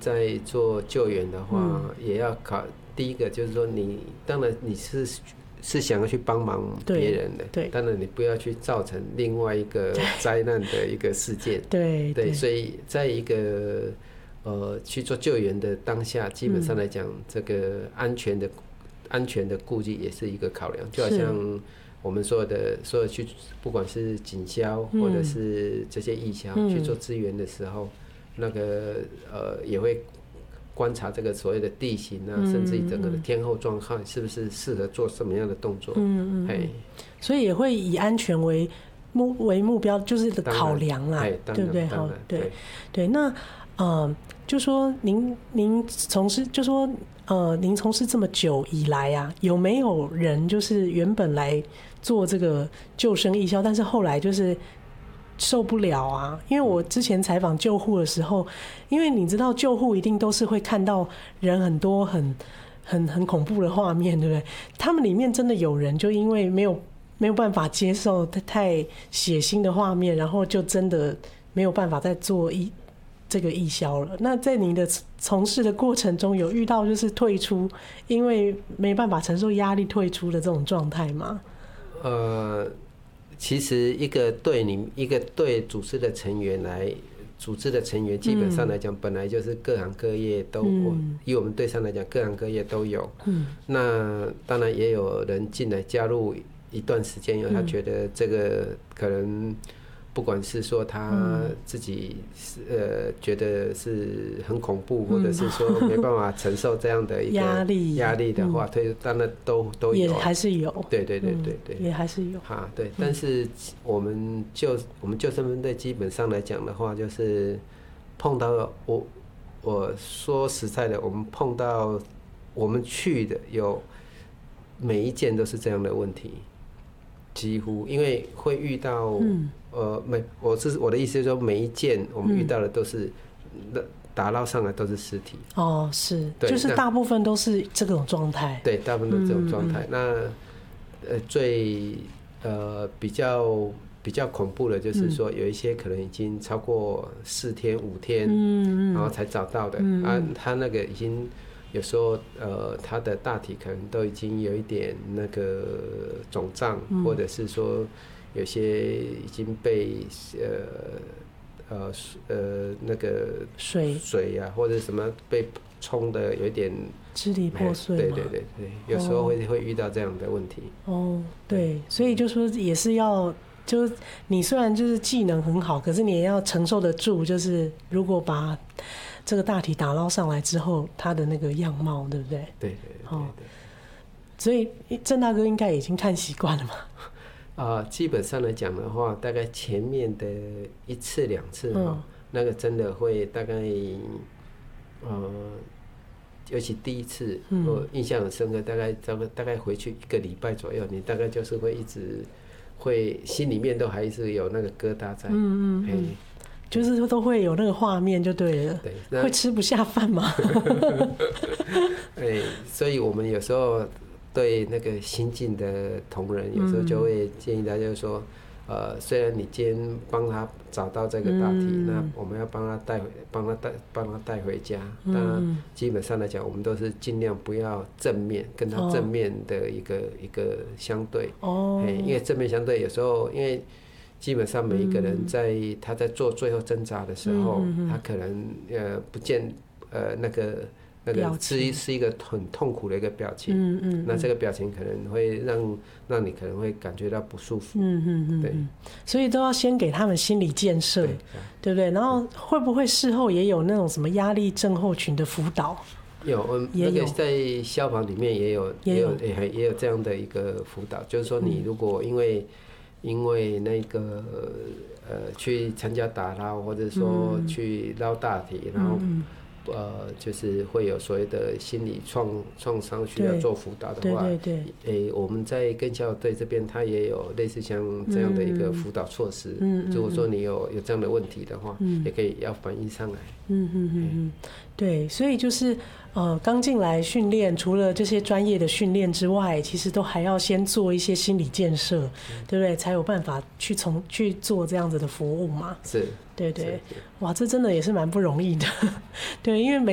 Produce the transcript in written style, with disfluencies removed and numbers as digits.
在做救援的话，也要考第一个就是说当然你是想要去帮忙别人的，对，当然你不要去造成另外一个灾难的一个事件，对，所以在一个去做救援的当下，基本上来讲，这个安全的顾忌也是一个考量，就好像我们所有去，不管是警消或者是这些义消去做支援的时候，那个也会观察这个所谓的地形啊，甚至于整个的天候状况是不是适合做什么样的动作， 所以也会以安全为目标，就是的考量啦，对不对？对，那就说您从事，就说您从事这么久以来啊，有没有人就是原本来做这个救生义消，但是后来就是受不了啊？因为我之前采访救护的时候，因为你知道救护一定都是会看到人很多很恐怖的画面，对不对？他们里面真的有人就因为没有办法接受太血腥的画面，然后就真的没有办法再做这个义消了。那在你的从事的过程中，有遇到就是退出，因为没办法承受压力退出的这种状态吗？ 其实一个队组织的成员基本上来讲，本来就是各行各业都以我们队上来讲，各行各业都有。那当然也有人进来加入一段时间以后，他觉得这个可能不管是说他自己觉得是很恐怖，或者是说没办法承受这样的一个压力的话，当然都有， 也还是有， 对， 也还是有对。但是我们救生分队基本上来讲的话，就是碰到我说实在的，我们去的有每一件都是这样的问题。几乎因为会遇到我的意思是说，每一件我们遇到的都是打捞上来都是尸体。 是，就是大部分都是这种状态。对， 大部分都是这种状态。那最比较恐怖的就是说，有一些可能已经超过4天5天，然后才找到的他那个已经。有时候他的大体可能都已经有一点那个肿胀，或者是说有些已经被那个水啊或者什么被冲的有一点支离破碎。对， 有时候会遇到这样的问题。 对，所以就说也是要，就是你虽然就是技能很好，可是你也要承受得住，就是如果把这个大体打捞上来之后，它的那个样貌，对不对？对。所以郑大哥应该已经看习惯了嘛。 基本上来讲的话，大概前面的1次2次那个真的会大概尤其第一次，我印象很深刻，大概回去1个礼拜左右，你大概就是会一直会心里面都还是有那个疙瘩在。 就是都会有那个画面就对了。对，会吃不下饭吗？ 所以我们有时候对那个新进的同仁，有时候就会建议他，就是说，虽然你今天帮他找到这个大体，那我们要帮他带回家。当然，基本上来讲，我们都是尽量不要跟他正面的一个相对。因为正面相对有时候因为。基本上每一个人他在做最后挣扎的时候，他可能不见那个是一个很痛苦的一个表情。那这个表情可能会让你可能会感觉到不舒服。对， 所以都要先给他们心理建设，对不对？然后会不会事后也有那种什么压力症候群的辅导？ 有，那个在消防里面也有这样的一个辅导，就是说你如果因为那个去参加打捞，或者说去捞大体，然后就是会有所谓的心理创伤需要做辅导的话，我们在跟消防队这边，他也有类似像这样的一个辅导措施。如果说你有这样的问题的话，也可以要反映上来。 对，所以就是刚进来训练，除了这些专业的训练之外，其实都还要先做一些心理建设，对不对？才有办法去做这样子的服务嘛。 是， 对，哇，这真的也是蛮不容易的。对，因为